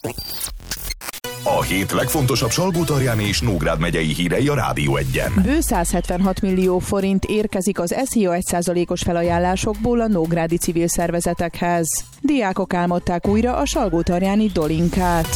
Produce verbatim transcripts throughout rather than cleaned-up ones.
A hét legfontosabb Salgótarjáni és Nógrád megyei hírei a Rádió Egyen. Bő száz hetvenhat millió forint érkezik az es zé á egy százalékos felajánlásokból a nógrádi civil szervezetekhez. Diákok álmodták újra a salgótarjáni Dolinkát.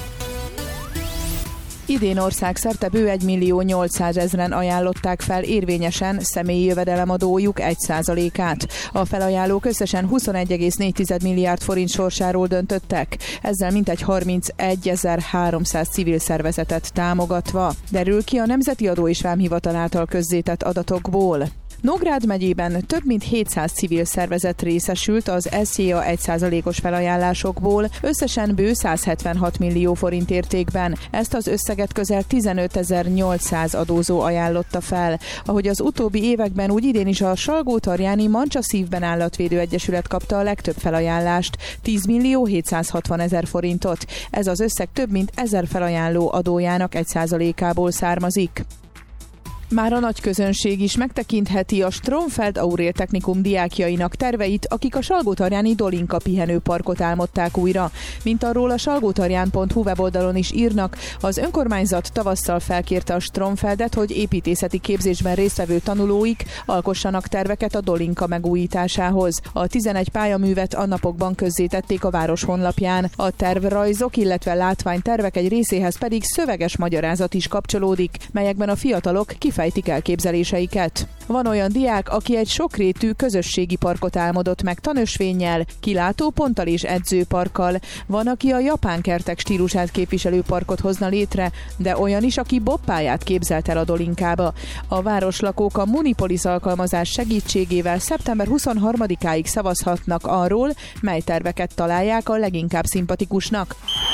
Idén országszerte bő egymillió-nyolcszázezren ajánlották fel érvényesen személyi jövedelemadójuk egy százalékát. A felajánlók összesen huszonegy egész négy milliárd forint sorsáról döntöttek, ezzel mintegy harmincegyezer-háromszáz civil szervezetet támogatva. Derül ki a Nemzeti Adó és Vámhivatal által közzétett adatokból. Nógrád megyében több mint hétszáz civil szervezet részesült az es zé á egy százalékos felajánlásokból, összesen bő száz hetvenhat millió forint értékben. Ezt az összeget közel tizenötezer-nyolcszáz adózó ajánlotta fel. Ahogy az utóbbi években, úgy idén is a Salgótarjáni Mancsa Szívben Állatvédő Egyesület kapta a legtöbb felajánlást, tíz millió hétszázhatvanezer forintot. Ez az összeg több mint ezer felajánló adójának egy százalékából származik. Már a nagy közönség is megtekintheti a Stromfeld Aurél Technikum diákjainak terveit, akik a salgótarjáni Dolinka pihenőparkot álmodták újra. Mint arról a salgótarján pont hu weboldalon is írnak, az önkormányzat tavasszal felkérte a Stromfeldet, hogy építészeti képzésben résztvevő tanulóik alkossanak terveket a Dolinka megújításához. A tizenegy pályaművet a napokban közzétették a város honlapján. A tervrajzok, illetve látványtervek egy részéhez pedig szöveges magyarázat is kapcsolódik, melyekben a fiatalok kifejtik elképzeléseiket. Van olyan diák, aki egy sokrétű közösségi parkot álmodott meg tanösvénnyel, kilátóponttal és edzőparkkal. Van, aki a japán kertek stílusát képviselő parkot hozna létre, de olyan is, aki bobpályát képzelt el a Dolinkába. A városlakók a Munipolis alkalmazás segítségével szeptember huszonharmadikáig szavazhatnak arról, mely terveket találják a leginkább szimpatikusnak.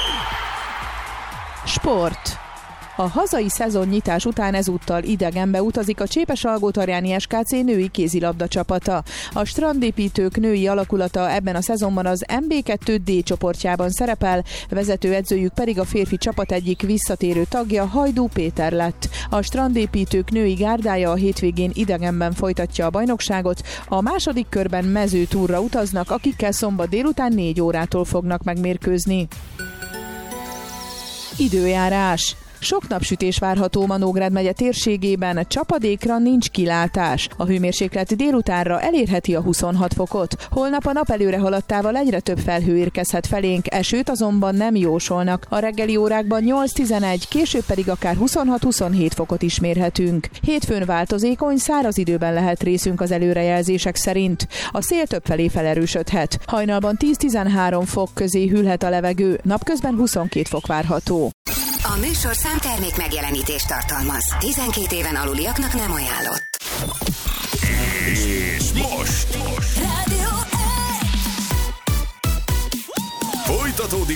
Sport. A hazai szezonnyitás után ezúttal idegenbe utazik a Csépes-Salgótarjáni es ká cé női kézilabda csapata. A strandépítők női alakulata ebben a szezonban az em bé kettő dé csoportjában szerepel, vezetőedzőjük pedig a férfi csapat egyik visszatérő tagja, Hajdú Péter lett. A strandépítők női gárdája a hétvégén idegenben folytatja a bajnokságot, a második körben mezőtúrra utaznak, akikkel szombat délután négy órától fognak megmérkőzni. Időjárás. Sok napsütés várható ma Nógrád megye térségében, csapadékra nincs kilátás. A hőmérséklet délutánra elérheti a huszonhat fokot. Holnap a nap előre haladtával egyre több felhő érkezhet felénk, esőt azonban nem jósolnak. A reggeli órákban nyolc-tizenegy, később pedig akár huszonhat-huszonhét fokot is mérhetünk. Hétfőn változékony, száraz időben lehet részünk az előrejelzések szerint. A szél többfelé felerősödhet. Hajnalban tíz-tizenhárom fok közé hűlhet a levegő, napközben huszonkét fok várható. A műsor számtermék megjelenítést tartalmaz. tizenkét éven aluliaknak nem ajánlott. És most, most. Rádió egy. Folytatódik